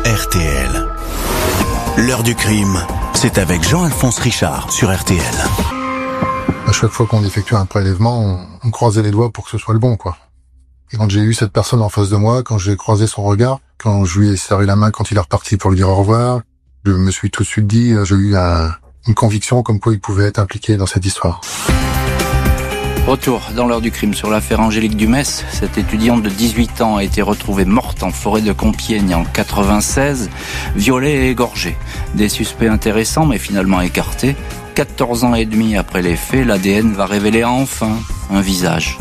RTL. L'heure du crime, c'est avec Jean-Alphonse Richard sur RTL. À chaque fois qu'on effectuait un prélèvement, on croisait les doigts pour que ce soit le bon, quoi. Et quand j'ai eu cette personne en face de moi, quand j'ai croisé son regard, quand je lui ai serré la main quand il est reparti pour lui dire au revoir, je me suis tout de suite dit, j'ai eu une conviction comme quoi il pouvait être impliqué dans cette histoire. Retour dans l'heure du crime sur l'affaire Angélique Dumès. Cette étudiante de 18 ans a été retrouvée morte en forêt de Compiègne en 96, violée et égorgée. Des suspects intéressants mais finalement écartés. 14 ans et demi après les faits, l'ADN va révéler enfin un visage.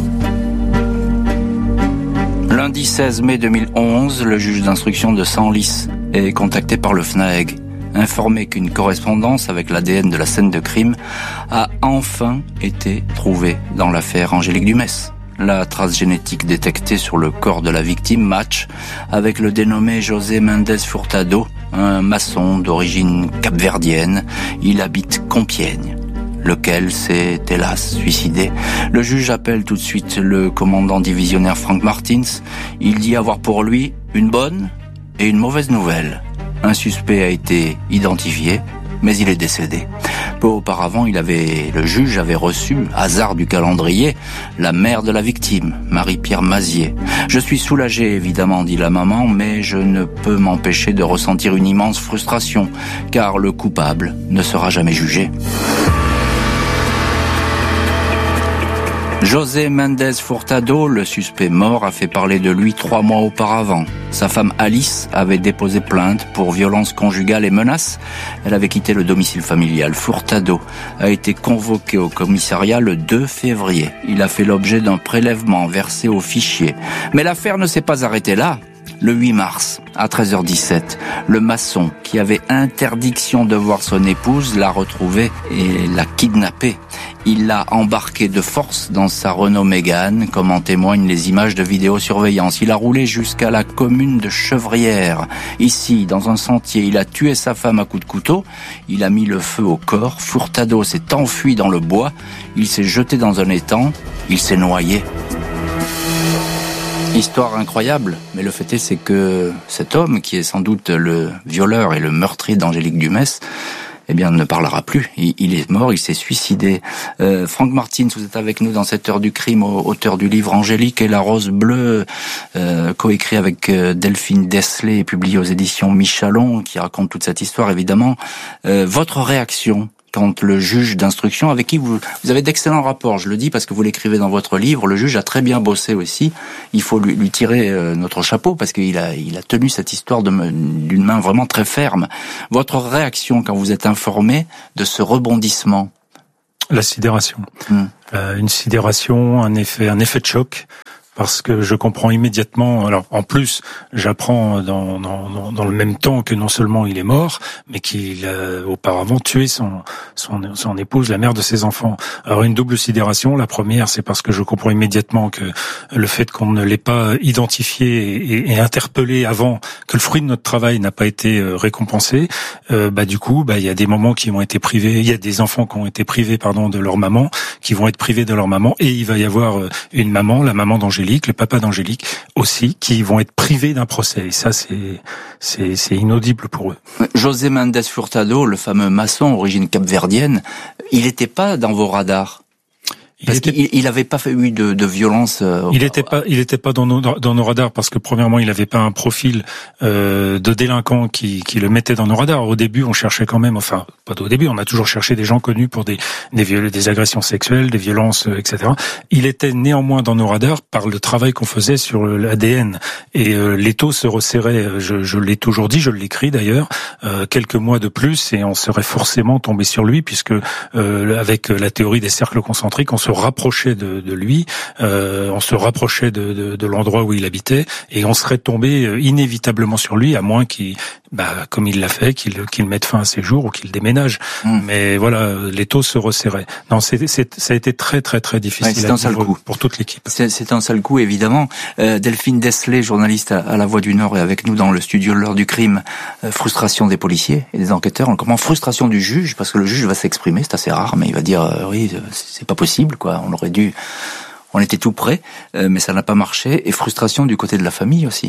Lundi 16 mai 2011, le juge d'instruction de Senlis est contacté par le FNAEG. Informé qu'une correspondance avec l'ADN de la scène de crime a enfin été trouvée dans l'affaire Angélique Dumès. La trace génétique détectée sur le corps de la victime match avec le dénommé José Mendes Furtado, un maçon d'origine capverdienne. Il habite Compiègne, lequel s'est hélas suicidé. Le juge appelle tout de suite le commandant divisionnaire Frank Martins. Il dit avoir pour lui une bonne et une mauvaise nouvelle. Un suspect a été identifié, mais il est décédé. Peu auparavant, le juge avait reçu, hasard du calendrier, la mère de la victime, Marie-Pierre Mazier. Je suis soulagé, évidemment, dit la maman, mais je ne peux m'empêcher de ressentir une immense frustration, car le coupable ne sera jamais jugé. José Mendes Furtado, le suspect mort, a fait parler de lui 3 mois auparavant. Sa femme Alice avait déposé plainte pour violence conjugale et menaces. Elle avait quitté le domicile familial. Furtado a été convoqué au commissariat le 2 février. Il a fait l'objet d'un prélèvement versé au fichier. Mais l'affaire ne s'est pas arrêtée là. Le 8 mars, à 13h17, le maçon qui avait interdiction de voir son épouse l'a retrouvée et l'a kidnappée. Il l'a embarquée de force dans sa Renault Mégane, comme en témoignent les images de vidéosurveillance. Il a roulé jusqu'à la commune de Chevrières. Ici, dans un sentier, il a tué sa femme à coups de couteau. Il a mis le feu au corps. Furtado s'est enfui dans le bois. Il s'est jeté dans un étang. Il s'est noyé. Histoire incroyable, mais le fait est c'est que cet homme, qui est sans doute le violeur et le meurtrier d'Angélique Dumès, ne parlera plus. Il est mort, il s'est suicidé. Frank Martins, vous êtes avec nous dans cette heure du crime, auteur du livre Angélique et la rose bleue, coécrit avec Delphine Deslay et publié aux éditions Michalon, qui raconte toute cette histoire évidemment. Votre réaction quand le juge d'instruction, avec qui vous avez d'excellents rapports, je le dis parce que vous l'écrivez dans votre livre, le juge a très bien bossé aussi, il faut lui tirer notre chapeau parce qu'il a tenu cette histoire d'une main vraiment très ferme. Votre réaction quand vous êtes informé de ce rebondissement? La sidération. Une sidération, un effet de choc. Parce que je comprends immédiatement. Alors en plus, j'apprends dans le même temps que non seulement il est mort, mais qu'il a auparavant tué son épouse, la mère de ses enfants. Alors une double sidération. La première, c'est parce que je comprends immédiatement que le fait qu'on ne l'ait pas identifié et interpellé avant, que le fruit de notre travail n'a pas été récompensé, du coup, il y a des moments qui ont été privés. Il y a des enfants qui ont été privés, de leur maman, qui vont être privés de leur maman, et il va y avoir une maman, la maman d'Angélique, le papa d'Angélique aussi, qui vont être privés d'un procès. Et ça, c'est inaudible pour eux. José Mendes Furtado, le fameux maçon origine capverdienne, il n'était pas dans vos radars? Parce qu'il n'avait pas eu de violence. Il était pas dans nos radars parce que premièrement, il n'avait pas un profil de délinquant qui le mettait dans nos radars. Au début, on cherchait quand même, pas au début, on a toujours cherché des gens connus pour des agressions sexuelles, des violences, etc. Il était néanmoins dans nos radars par le travail qu'on faisait sur l'ADN. Et l'étau se resserrait. Je l'ai toujours dit, je l'écris d'ailleurs, quelques mois de plus et on serait forcément tombé sur lui puisque avec la théorie des cercles concentriques, on se rapprochait de lui, on se rapprochait de l'endroit où il habitait et on serait tombé inévitablement sur lui, à moins qu'il, comme il l'a fait, qu'il mette fin à ses jours ou qu'il déménage. Mais voilà, l'étau se resserrait. Non, ça a été très très très difficile pour toute l'équipe. C'est un sale coup, évidemment. Delphine Deslay, journaliste à La Voix du Nord, est avec nous dans le studio L'heure du crime. Frustration des policiers et des enquêteurs. Comment frustration du juge, parce que le juge va s'exprimer, c'est assez rare, mais il va dire oui, c'est pas possible, quoi. On était tout près, mais ça n'a pas marché. Et frustration du côté de la famille aussi.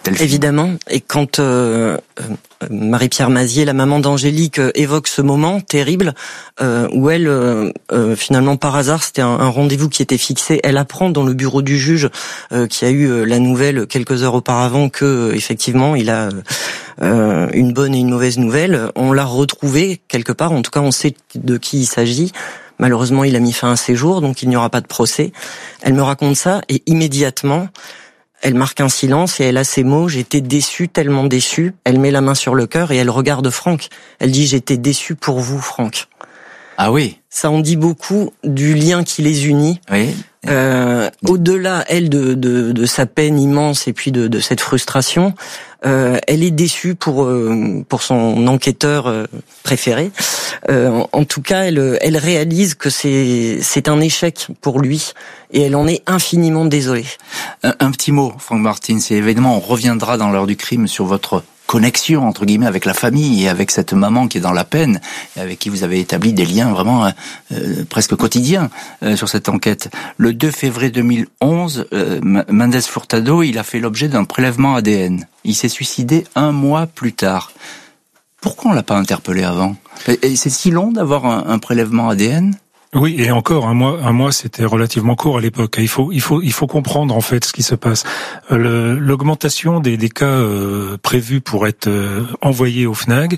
Évidemment. Et quand Marie-Pierre Mazier, la maman d'Angélique, évoque ce moment terrible où elle, finalement par hasard, c'était un rendez-vous qui était fixé. Elle apprend dans le bureau du juge qui a eu la nouvelle quelques heures auparavant que effectivement il a une bonne et une mauvaise nouvelle. On l'a retrouvé quelque part. En tout cas, on sait de qui il s'agit. Malheureusement, il a mis fin à ses jours, donc il n'y aura pas de procès. Elle me raconte ça et immédiatement, elle marque un silence et elle a ces mots: j'étais déçue, tellement déçue. Elle met la main sur le cœur et elle regarde Franck. Elle dit: j'étais déçue pour vous, Franck. Ah oui. Ça en dit beaucoup du lien qui les unit. Oui. Au-delà, elle, de sa peine immense et puis de cette frustration, elle est déçue pour son enquêteur préféré. En tout cas, elle réalise que c'est un échec pour lui et elle en est infiniment désolée. Un petit mot, Franck Martin, c'est évidemment, on reviendra dans l'heure du crime sur votre connexion, entre guillemets, avec la famille et avec cette maman qui est dans la peine et avec qui vous avez établi des liens vraiment presque quotidiens sur cette enquête. Le 2 février 2011, Mendes Furtado, il a fait l'objet d'un prélèvement ADN. Il s'est suicidé 1 mois plus tard. Pourquoi on l'a pas interpellé avant? Et c'est si long d'avoir un prélèvement ADN? Oui, et encore un mois, c'était relativement court à l'époque. Il faut comprendre en fait ce qui se passe. L'augmentation des cas prévus pour être envoyés au FNAG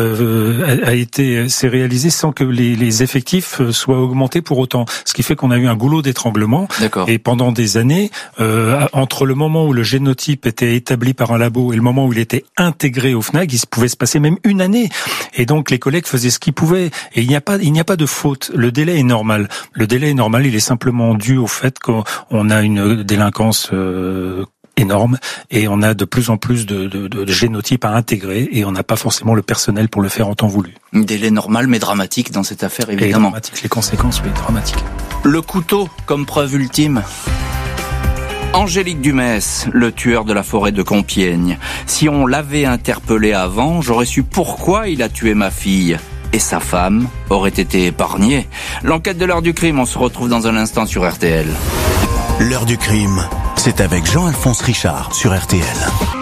s'est réalisé sans que les effectifs soient augmentés pour autant. Ce qui fait qu'on a eu un goulot d'étranglement. D'accord. Et pendant des années, entre le moment où le génotype était établi par un labo et le moment où il était intégré au FNAG, il pouvait se passer même 1 année. Et donc les collègues faisaient ce qu'ils pouvaient. Et il n'y a pas de faute. Le délai est normal. Le délai est normal. Il est simplement dû au fait qu'on a une délinquance énorme et on a de plus en plus de génotypes à intégrer et on n'a pas forcément le personnel pour le faire en temps voulu. Un délai normal mais dramatique dans cette affaire, évidemment. Les conséquences, oui, dramatiques. Le couteau comme preuve ultime. Angélique Dumès, le tueur de la forêt de Compiègne. Si on l'avait interpellé avant, j'aurais su pourquoi il a tué ma fille. Et sa femme aurait été épargnée. L'enquête de l'heure du crime, on se retrouve dans un instant sur RTL. L'heure du crime, c'est avec Jean-Alphonse Richard sur RTL.